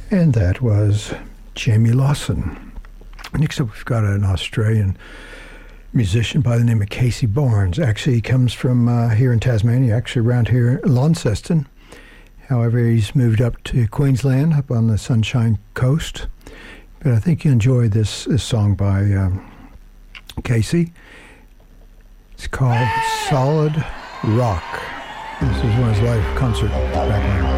And that was Jamie Lawson. Next up, we've got an Australian musician by the name of Casey Barnes. Actually, he comes from here in Tasmania, actually around here in Launceston. However, he's moved up to Queensland, up on the Sunshine Coast. But I think you enjoy this song by Casey. It's called Solid Rock. This is one of his live concert background.